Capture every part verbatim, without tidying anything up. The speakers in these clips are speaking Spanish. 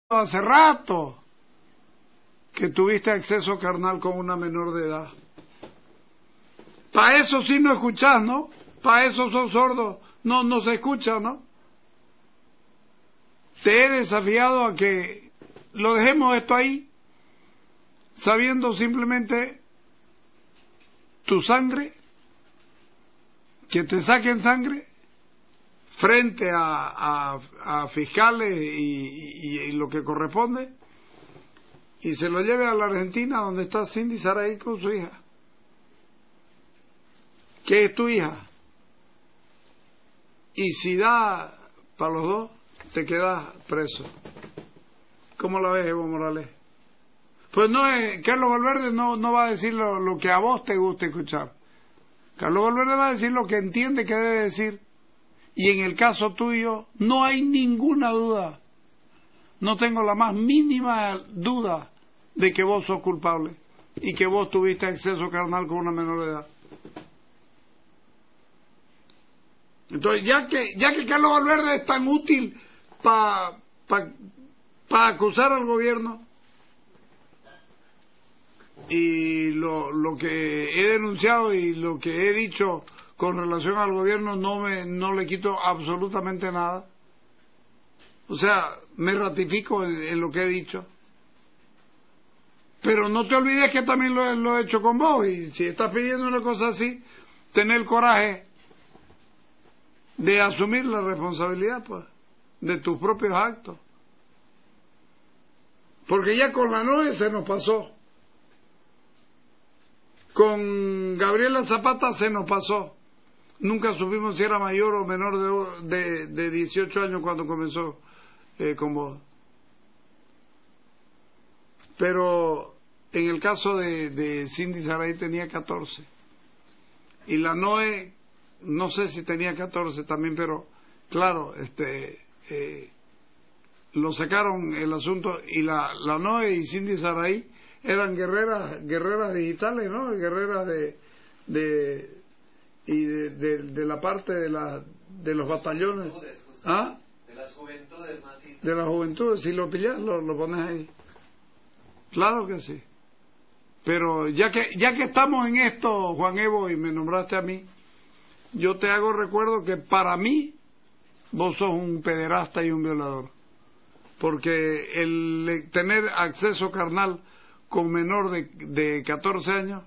hace rato que tuviste acceso carnal con una menor de edad. Para eso sí no escuchás, ¿no? Para eso sos sordos, no, no se escucha, ¿no? Te he desafiado a que lo dejemos esto ahí, sabiendo simplemente tu sangre, que te saquen sangre frente a, a, a fiscales y, y, y lo que corresponde, y se lo lleve a la Argentina donde está Cindy Saraí con su hija, que es tu hija, y si da para los dos, te quedas preso. ¿Cómo la ves, Evo Morales? Pues no es, Carlos Valverde no, no va a decir lo, lo que a vos te gusta escuchar. Carlos Valverde va a decir lo que entiende que debe decir, y en el caso tuyo no hay ninguna duda, no tengo la más mínima duda de que vos sos culpable y que vos tuviste acceso carnal con una menor de edad. Entonces, ya que ya que Carlos Valverde es tan útil para pa, pa acusar al gobierno, y lo, lo que he denunciado y lo que he dicho con relación al gobierno no me no le quito absolutamente nada, o sea, me ratifico en, en lo que he dicho, pero no te olvides que también lo, lo he hecho con vos, y si estás pidiendo una cosa así, tener el coraje de asumir la responsabilidad, pues, de tus propios actos, porque ya con la Noe se nos pasó, con Gabriela Zapata se nos pasó, nunca supimos si era mayor o menor de, de, de dieciocho años cuando comenzó eh, con vos, pero en el caso de, de Cindy Saraí tenía catorce, y la Noe no sé si tenía catorce también, pero claro, este eh, lo sacaron el asunto, y la, la Noe y Cindy Saraí eran guerreras guerreras digitales, ¿no? Guerreras de de y de, de, de la parte de la de los batallones, ¿ah? De las juventudes masistas. De las juventudes, si lo pillas, lo, lo pones ahí. Claro que sí. Pero ya que ya que estamos en esto, Juan Evo, y me nombraste a mí, yo te hago recuerdo que para mí vos sos un pederasta y un violador, porque el tener acceso carnal con menor de, de catorce años,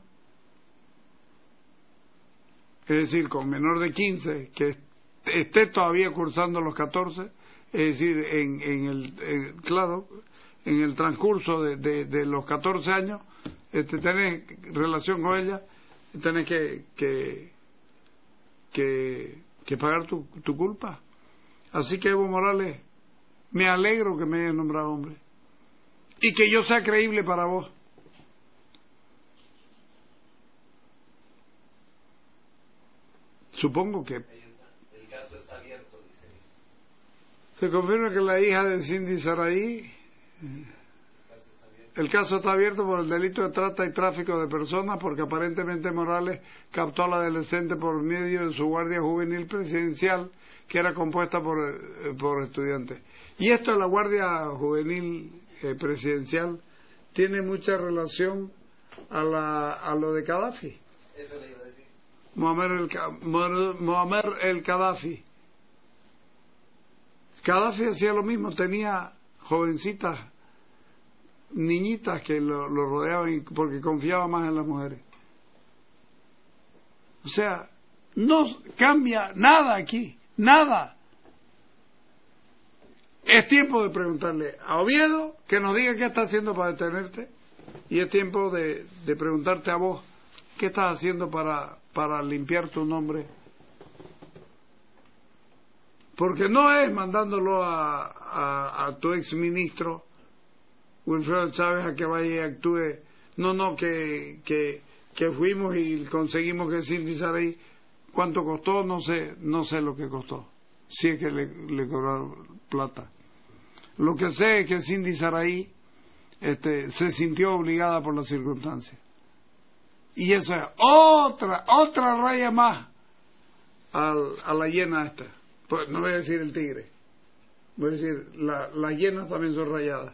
es decir, con menor de quince, que esté todavía cursando los catorce, es decir, en, en el en, claro, en el transcurso de, de, de los catorce años, este, tenés relación con ella, tenés que que que, que pagar tu, tu culpa. Así que, Evo Morales, me alegro que me hayas nombrado hombre y que yo sea creíble para vos. Supongo que El caso está abierto, dice. se confirma que la hija de Cindy Saraí, el caso está abierto por el delito de trata y tráfico de personas, porque aparentemente Morales captó a la adolescente por medio de su guardia juvenil presidencial, que era compuesta por, eh, por estudiantes. Y esto de la guardia juvenil eh, presidencial tiene mucha relación a, la, a lo de Gaddafi. Eso le iba a decir. Muammar el, Muammar el Gaddafi. Gaddafi hacía lo mismo, tenía jovencitas, niñitas que lo, lo rodeaban porque confiaba más en las mujeres. O sea, no cambia nada aquí, nada. Es tiempo de preguntarle a Oviedo que nos diga qué está haciendo para detenerte, y es tiempo de, de preguntarte a vos qué estás haciendo para, para limpiar tu nombre, porque no es mandándolo a, a, a tu ex ministro Wilfredo Chávez a que vaya y actúe, no, no, que, que, que fuimos y conseguimos que Cindy Saraí, ¿cuánto costó? No sé, no sé lo que costó, si es que le, le cobraron plata. Lo que sé es que Cindy Saraí este, se sintió obligada por las circunstancias, y esa es otra, otra raya más al, a la hiena esta, pues no voy a decir el tigre, voy a decir, la, las hienas también son rayadas.